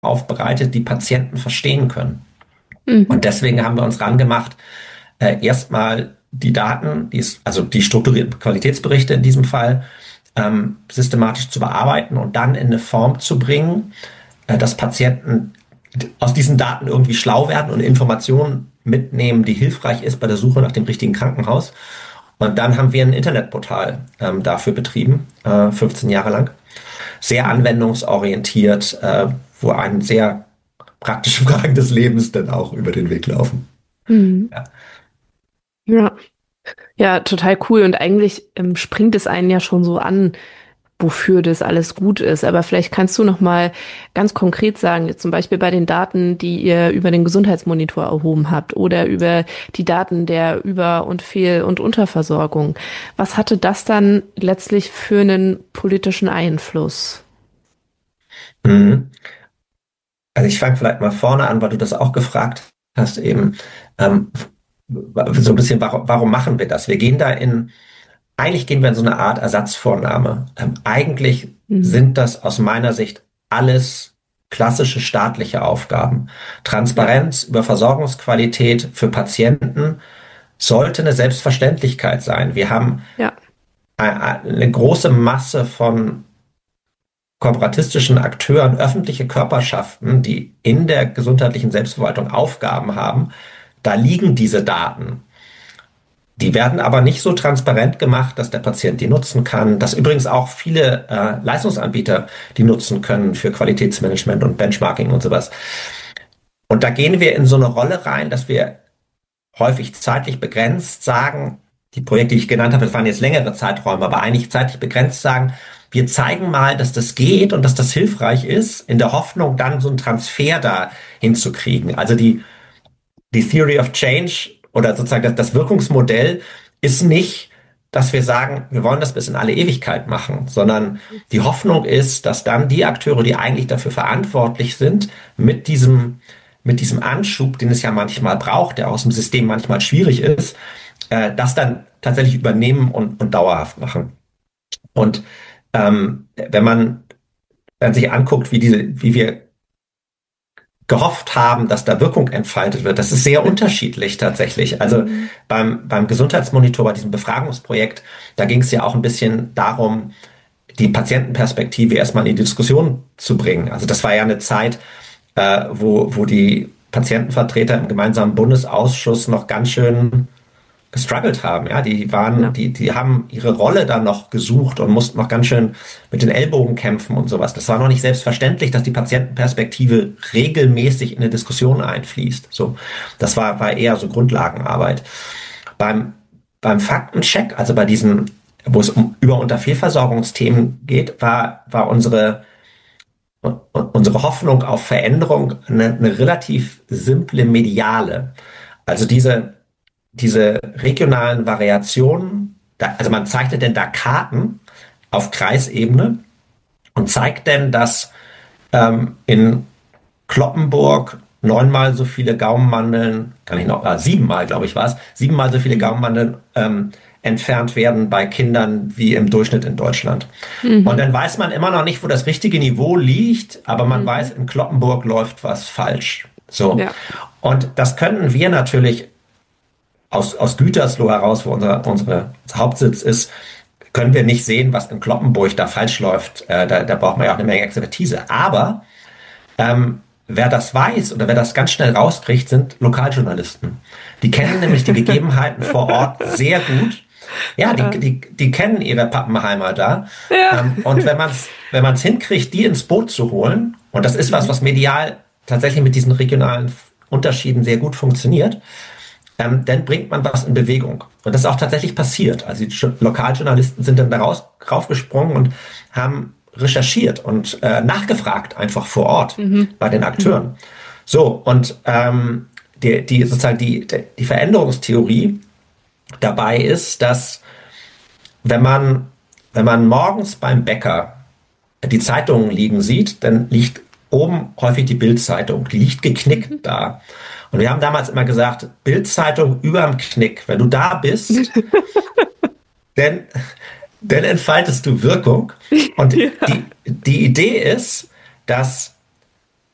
aufbereitet, die Patienten verstehen können. Mhm. Und deswegen haben wir uns rangemacht, erstmal die Daten, also die strukturierten Qualitätsberichte in diesem Fall, systematisch zu bearbeiten und dann in eine Form zu bringen, dass Patienten aus diesen Daten irgendwie schlau werden und Informationen mitnehmen, die hilfreich ist bei der Suche nach dem richtigen Krankenhaus. Und dann haben wir ein Internetportal dafür betrieben, 15 Jahre lang. Sehr anwendungsorientiert, wo einen sehr praktische Fragen des Lebens dann auch über den Weg laufen. Mhm. Ja. Ja. Ja, total cool. Und eigentlich springt es einen ja schon so an, wofür das alles gut ist. Aber vielleicht kannst du noch mal ganz konkret sagen, jetzt zum Beispiel bei den Daten, die ihr über den Gesundheitsmonitor erhoben habt oder über die Daten der Über- und Fehl- und Unterversorgung. Was hatte das dann letztlich für einen politischen Einfluss? Mhm. Also ich fange vielleicht mal vorne an, weil du das auch gefragt hast eben. Ähm, so ein bisschen, warum machen wir das? Eigentlich gehen wir in so eine Art Ersatzvornahme. Eigentlich Mhm. sind das aus meiner Sicht alles klassische staatliche Aufgaben. Ja, Transparenz über Versorgungsqualität für Patienten sollte eine Selbstverständlichkeit sein. Wir haben ja, eine große Masse von kooperatistischen Akteuren, öffentliche Körperschaften, die in der gesundheitlichen Selbstverwaltung Aufgaben haben. Da liegen diese Daten. Die werden aber nicht so transparent gemacht, dass der Patient die nutzen kann, dass übrigens auch viele Leistungsanbieter die nutzen können für Qualitätsmanagement und Benchmarking und sowas. Und da gehen wir in so eine Rolle rein, dass wir häufig zeitlich begrenzt sagen, die Projekte, die ich genannt habe, das waren jetzt längere Zeiträume, aber eigentlich zeitlich begrenzt sagen, wir zeigen mal, dass das geht und dass das hilfreich ist, in der Hoffnung, dann so einen Transfer da hinzukriegen. Also die Theory of Change oder sozusagen das Wirkungsmodell ist nicht, dass wir sagen, wir wollen das bis in alle Ewigkeit machen, sondern die Hoffnung ist, dass dann die Akteure, die eigentlich dafür verantwortlich sind, mit diesem Anschub, den es ja manchmal braucht, der aus dem System manchmal schwierig ist, das dann tatsächlich übernehmen und dauerhaft machen. Und wenn man dann sich anguckt, wie wir gehofft haben, dass da Wirkung entfaltet wird. Das ist sehr unterschiedlich tatsächlich. Also mhm. beim Gesundheitsmonitor, bei diesem Befragungsprojekt, da ging es ja auch ein bisschen darum, die Patientenperspektive erstmal in die Diskussion zu bringen. Also das war ja eine Zeit, wo die Patientenvertreter im gemeinsamen Bundesausschuss noch ganz schön gestruggelt haben. Ja, Ja, die haben ihre Rolle da noch gesucht und mussten noch ganz schön mit den Ellbogen kämpfen und sowas. Das war noch nicht selbstverständlich, dass die Patientenperspektive regelmäßig in eine Diskussion einfließt. So, war eher so Grundlagenarbeit. Beim, beim Faktencheck, also bei diesen, wo es um Über- und Unterfehlversorgungsthemen geht, war unsere Hoffnung auf Veränderung eine relativ simple mediale. Also diese regionalen Variationen, also man zeichnet denn da Karten auf Kreisebene und zeigt denn, dass in Cloppenburg neunmal so viele Gaumenmandeln, kann ich noch, siebenmal, glaube ich, war es, siebenmal so viele mhm. Gaumenmandeln entfernt werden bei Kindern wie im Durchschnitt in Deutschland. Und Mhm. dann weiß man immer noch nicht, wo das richtige Niveau liegt, aber man weiß, Mhm. in Cloppenburg läuft was falsch. So. Ja, Und das könnten wir natürlich aus Gütersloh heraus, wo unser Hauptsitz ist, können wir nicht sehen, was in Cloppenburg da falsch läuft. Da braucht man ja auch eine Menge Expertise. Aber wer das weiß oder wer das ganz schnell rauskriegt, sind Lokaljournalisten. Die kennen nämlich die Gegebenheiten vor Ort sehr gut. Ja, ja, die kennen ihre Pappenheimer da. ja. Und wenn man's hinkriegt, die ins Boot zu holen, und das ist Mhm. was medial tatsächlich mit diesen regionalen Unterschieden sehr gut funktioniert, dann bringt man was in Bewegung. Und das ist auch tatsächlich passiert. Also die Lokaljournalisten sind dann raufgesprungen und haben recherchiert und nachgefragt einfach vor Ort Mhm. bei den Mhm. Akteuren. So, und sozusagen die Veränderungstheorie dabei ist, dass wenn man, wenn man morgens beim Bäcker die Zeitungen liegen sieht, dann liegt oben häufig die Bild-Zeitung. Die liegt geknickt Mhm. da. Und wir haben damals immer gesagt, Bild-Zeitung überm Knick. Wenn du da bist, dann, dann entfaltest du Wirkung. Und Ja. die Idee ist, dass